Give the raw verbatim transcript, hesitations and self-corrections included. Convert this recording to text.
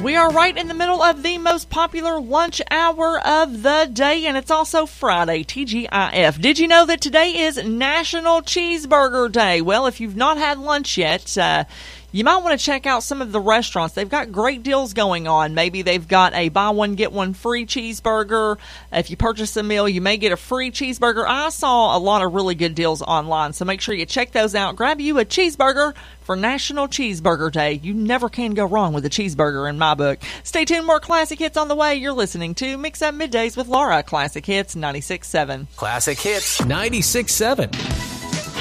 We are right in the middle of the most popular lunch hour of the day, and it's also Friday, T G I F. Did you know that today is National Cheeseburger Day? Well, if you've not had lunch yet, uh, you might want to check out some of the restaurants. They've got great deals going on. Maybe they've got a buy one, get one free cheeseburger. If you purchase a meal, you may get a free cheeseburger. I saw a lot of really good deals online, so make sure you check those out. Grab you a cheeseburger for National Cheeseburger Day. You never can go wrong with a cheeseburger in my book. Stay tuned, more classic hits on the way. You're listening to Mix Up Middays with Laura, Classic Hits ninety-six point seven. Classic Hits ninety-six point seven.